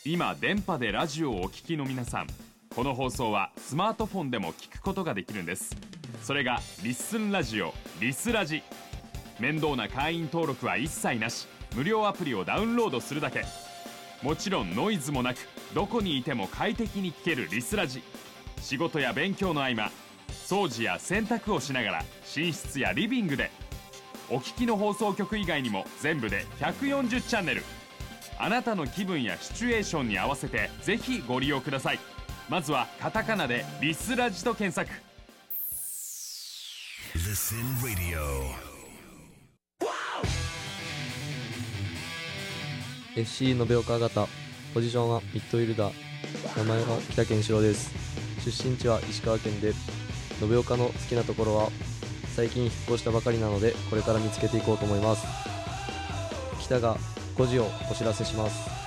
今電波でラジオをお聞きの皆さん、この放送はスマートフォンでも聞くことができるんです。それがリッスンラジオ、リスラジ。面倒な会員登録は一切なし、無料アプリをダウンロードするだけ。もちろんノイズもなく、どこにいても快適に聞けるリスラジ。仕事や勉強の合間、掃除や洗濯をしながら寝室やリビングで。お聞きの放送局以外にも全部で140チャンネル。あなたの気分やシチュエーションに合わせてぜひご利用ください。まずはカタカナでリスラジと検索。 Listen Radio。 FC 延岡型、ポジションはミッドフィルダー。名前は北健志郎です。出身地は石川県で、延岡の好きなところは最近引っ越したばかりなので、これから見つけていこうと思います。北が5時をお知らせします。